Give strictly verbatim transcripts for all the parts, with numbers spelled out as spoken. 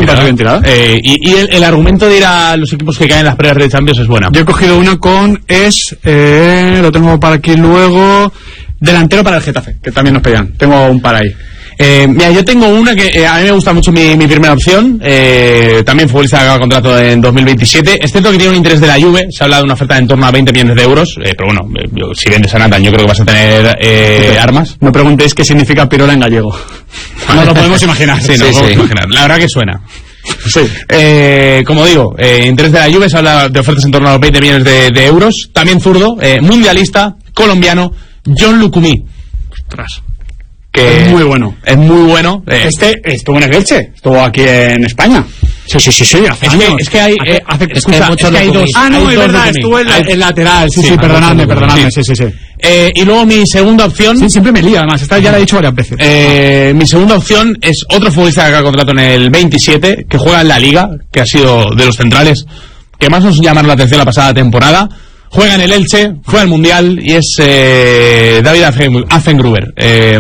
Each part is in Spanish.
tirada. bien tirada. Eh, y y el, el argumento de ir a los equipos que caen en las pruebas de Champions es buena. Yo he cogido una con es, eh, lo tengo para aquí luego, delantero para el Getafe, que también nos pedían. Tengo un par ahí. Eh, mira, yo tengo una que eh, a mí me gusta mucho mi, mi primera opción, eh, también futbolista que acaba contrato en dos mil veintisiete, es cierto que tiene un interés de la Juve, se habla de una oferta de en torno a veinte millones de euros, eh, pero bueno, eh, yo, si vendes a Nathan yo creo que vas a tener eh, sí, armas. No preguntéis qué significa pirola en gallego. No lo podemos imaginar. Sí, no sí, lo podemos sí. imaginar, la verdad que suena. Sí. Eh, como digo, eh, interés de la Juve, se habla de ofertas en torno a los veinte millones de, de euros, también zurdo, eh, mundialista, colombiano, John Lucumí. Ostras. Que es muy bueno. Es muy bueno. Eh. Este estuvo en el Elche, estuvo aquí en España. Sí, sí, sí, sí. Hace es, años. que, es que hay, hace, eh, hace, es escucha, que hay, muchos es que hay dos. Ah, no, hay es verdad, estuvo en la, el lateral. Sí, sí, sí perdonadme, perdonadme. Sí, sí, sí. Eh, y luego mi segunda opción. Sí, siempre me lío, además. Esta ya la he dicho varias veces. Eh, mi segunda opción es otro futbolista que acaba contrato en el veintisiete, que juega en la Liga, que ha sido de los centrales que más nos llamaron la atención la pasada temporada. Juega en el Elche, juega el Mundial y es eh, David Affengruber. Eh,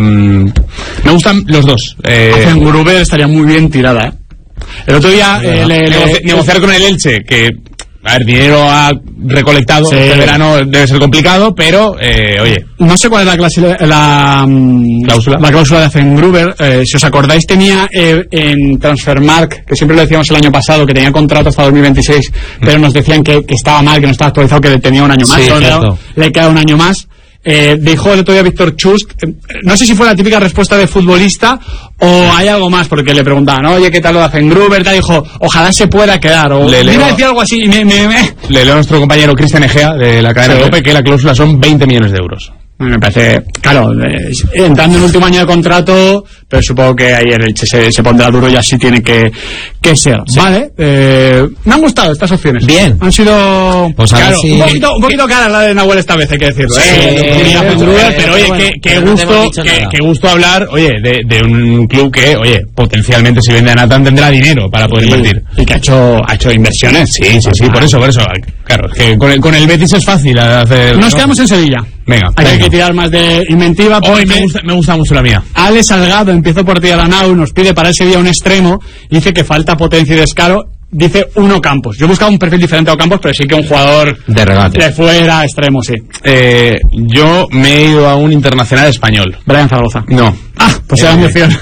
me gustan los dos. Eh, Affengruber estaría muy bien tirada, ¿eh? El otro día eh, le, Negoci le, negociar con el Elche, que a ver, dinero ha recolectado sí. Este verano debe ser complicado, pero eh, oye. No sé cuál es la, clase, la, cláusula la cláusula de Affengruber. Eh, si os acordáis, tenía eh, en Transfermarkt, que siempre lo decíamos el año pasado, que tenía contrato hasta dos mil veintiséis, mm. pero nos decían que, que estaba mal, que no estaba actualizado, que tenía un año más. Sí, le, le queda un año más. Eh, dijo el otro día Víctor Chust, eh, no sé si fue la típica respuesta de futbolista o hay algo más, porque le preguntaban, oye, ¿qué tal lo de Affengruber? Dijo, ojalá se pueda quedar, o le iba a decir algo así y me... me, me... Le leo a nuestro compañero Cristian Egea de la cadena sí. Cope que la cláusula son veinte millones de euros. Me parece, claro, eh, entrando en el último año de contrato, pero supongo que ahí el Elche se, se pondrá duro y así tiene que, que ser. Sí. Vale, eh, me han gustado estas opciones. Bien. Han sido, pues claro, sí. un poquito, un poquito cara la de Nahuel esta vez, hay que decirlo. Sí, eh, sí, Affengruber, pero oye, bueno, qué, qué gusto, no qué, qué gusto hablar, oye, de, de un club que, oye, potencialmente si vende a Nathan tendrá dinero para poder sí, invertir. Y que ha hecho, ha hecho inversiones. Sí, sí, sí, ah. por eso, por eso. Claro, que con el, con el Betis es fácil hacer. Nos ¿no? quedamos en Sevilla. Venga, hay venga. que tirar más de inventiva. Hoy me gusta, me gusta mucho la mía. Ale Salgado, empiezo por ti a la Nau, nos pide para ese día un extremo, dice que falta potencia y descaro, dice uno Campos. Yo he buscado un perfil diferente a Campos, pero sí que un jugador de regate, de fuera, extremo, sí. Eh, yo me he ido a un internacional español. Brian Zaragoza. No. Ah, pues era eh, mi opción.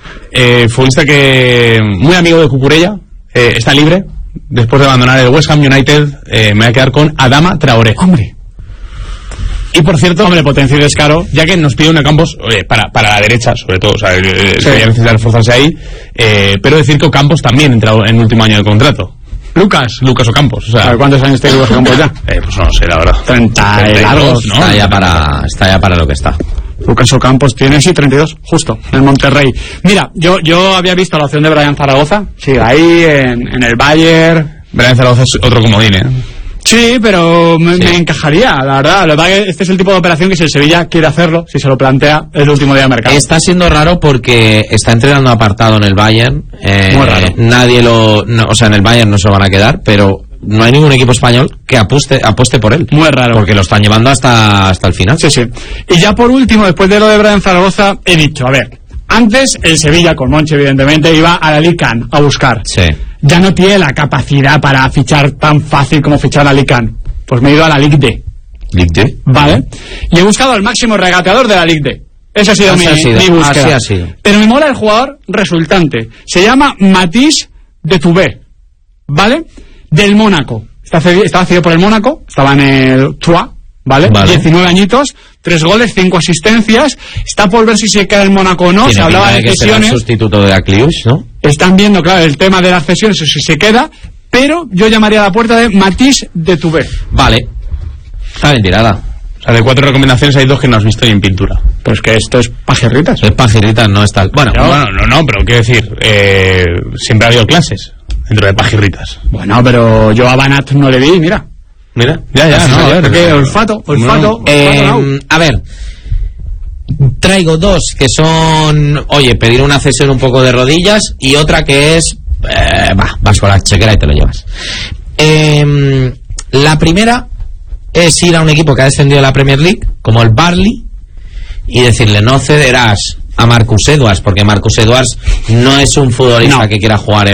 Eh, futbolista que, muy amigo de Cucurella, eh, está libre. Después de abandonar el West Ham United, eh, me voy a quedar con Adama Traoré. Hombre. Y por cierto, hombre, potencia y descaro, ya que nos pide una Campos, oye, para, para la derecha, sobre todo, o sea, eh, sí. sería necesario reforzarse ahí, eh, pero decir que Ocampos también entra en último año de contrato. Lucas. Lucas Ocampos, o sea. ¿Cuántos años tiene Lucas Ocampos ya? Eh, pues no sé, la verdad. treinta y largos, ¿no? Está ya para, está ya para lo que está. Lucas Ocampos tiene, sí, treinta y dos, justo, en Monterrey. Mira, yo yo había visto la opción de Brian Zaragoza, sí, ahí, en, en el Bayern. Brian Zaragoza es otro comodín, ¿eh? Sí, pero me, sí. me encajaría, la verdad. Lo que pasa es que este es el tipo de operación que si el Sevilla quiere hacerlo, si se lo plantea, es el último día de mercado. Está siendo raro porque está entrenando apartado en el Bayern. Eh, Muy raro. Nadie lo... No, o sea, en el Bayern no se lo van a quedar, pero no hay ningún equipo español que apueste, apueste por él. Muy raro. Porque lo están llevando hasta, hasta el final. Sí, sí. Y ya por último, después de lo de Brian Zaragoza, he dicho, a ver, antes el Sevilla, con Monchi evidentemente, iba a la Ligue uno a buscar. Sí. Ya no tiene la capacidad para fichar tan fácil como fichar a Ligue uno. Pues me he ido a la Ligue D. ¿Ligue D? Vale. Y he buscado al máximo regateador de la Ligue D. Esa ha sido así mi, ha sido, mi búsqueda. así ha sido. Pero me mola el jugador resultante. Se llama Matisse de Toubé. ¿Vale? Del Mónaco. Está cedido, estaba cedido por el Mónaco. Estaba en el Troyes. ¿Vale? Vale. diecinueve añitos, tres goles, cinco asistencias. Está por ver si se queda en Mónaco o no. Se hablaba de cesiones. El sustituto de Akliush, ¿no? Están viendo, claro, el tema de las cesiones, si se queda. Pero yo llamaría a la puerta de Matisse de Toubé. Vale. Está bien tirada. O sea, de cuatro recomendaciones hay dos que no has visto ni en pintura. Pero es que esto es pajirritas. Es pajirritas, no es tal. Bueno, no, bueno, no, no, pero quiero decir, eh, siempre ha habido clases dentro de pajirritas. Bueno, pero yo a Banat no le vi, mira. Mira, ya, ya, no, a ver. Porque olfato, olfato, no. olfato eh, no. A ver, traigo dos que son, oye, pedir una cesión un poco de rodillas y otra que es, eh, va, vas con la chequera y te lo llevas. Eh, la primera es ir a un equipo que ha descendido de la Premier League, como el Burnley, y decirle, no cederás a Marcus Edwards, porque Marcus Edwards no es un futbolista no. que quiera jugar en